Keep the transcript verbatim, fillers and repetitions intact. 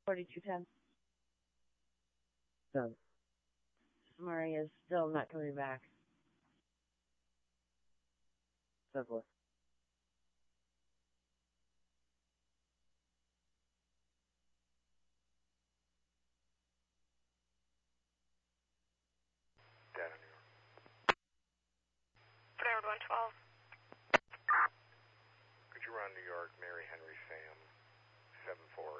forty-two ten. Done. Murray is still not coming back. ten four. Data New York. Forward one twelve. Could you run New York, Mary Henry Sam, seven four